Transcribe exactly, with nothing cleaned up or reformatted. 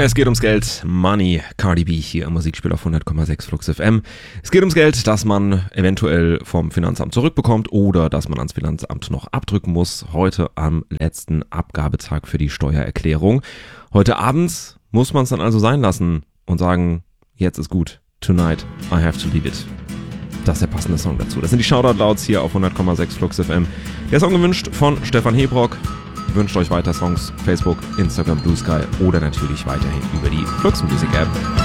Es geht ums Geld, Money, Cardi B hier am Musikspiel auf hundert Komma sechs Flux F M. Es geht ums Geld, das man eventuell vom Finanzamt zurückbekommt oder das man ans Finanzamt noch abdrücken muss. Heute am letzten Abgabetag für die Steuererklärung. Heute abends muss man es dann also sein lassen und sagen, jetzt ist gut. Tonight, I have to leave it. Das ist der passende Song dazu. Das sind die Shoutout-Louds hier auf hundert Komma sechs Flux F M. Der Song gewünscht von Stefan Hebrock. Wünscht euch weiter Songs, Facebook, Instagram, Blue Sky oder natürlich weiterhin über die Flux Music App.